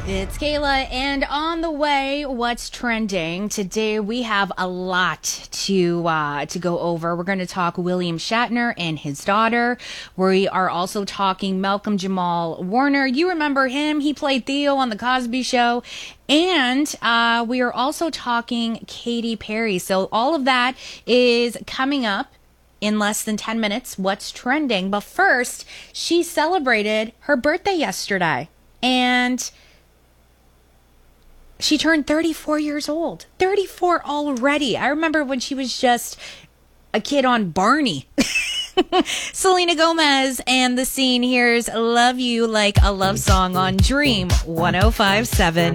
It's Kayla, and on the way, what's trending today? We have a lot to go over. We're going to talk William Shatner and his daughter. We are also talking Malcolm Jamal Warner. You remember him? He played Theo on the Cosby Show. And we are also talking Katy Perry. So all of that is coming up in less than 10 minutes. What's trending? But first, she celebrated her birthday yesterday, and she turned 34 years old. 34 already. I remember when she was just a kid on Barney. Selena Gomez and The Scene. Here's Love You Like a Love Song on Dream 105.7.